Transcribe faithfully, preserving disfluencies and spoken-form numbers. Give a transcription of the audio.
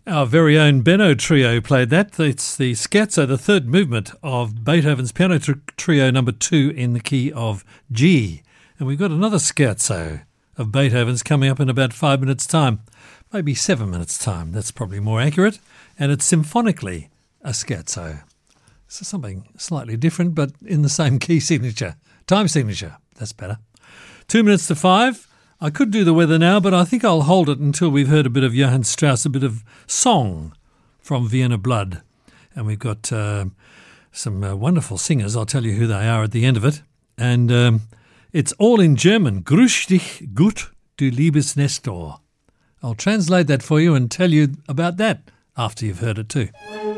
Our very own Benno Trio played that. It's the scherzo, the third movement of Beethoven's Piano tr- Trio number two in the key of G. And we've got another scherzo of Beethoven's coming up in about five minutes' time. Maybe seven minutes' time, that's probably more accurate. And it's symphonically a scherzo. So something slightly different, but in the same key signature. Time signature, that's better. Two minutes to five. I could do the weather now, but I think I'll hold it until we've heard a bit of Johann Strauss, a bit of song from Vienna Blood. And we've got uh, some uh, wonderful singers. I'll tell you who they are at the end of it. And um, it's all in German. Grüß dich gut, du liebes Nestor. I'll translate that for you and tell you about that after you've heard it too.